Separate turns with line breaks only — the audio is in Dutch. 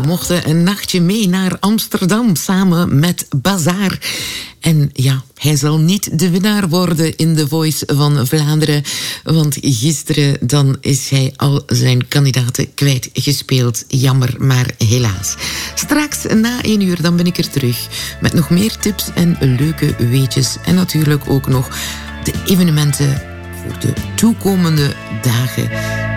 mochten een nachtje mee naar Amsterdam samen met Bazaar. En ja, hij zal niet de winnaar worden in The Voice van Vlaanderen. Want gisteren dan is hij al zijn kandidaten kwijtgespeeld. Jammer, maar helaas. Straks na 1 uur dan ben ik er terug. Met nog meer tips en leuke weetjes. En natuurlijk ook nog de evenementen voor de toekomende dagen.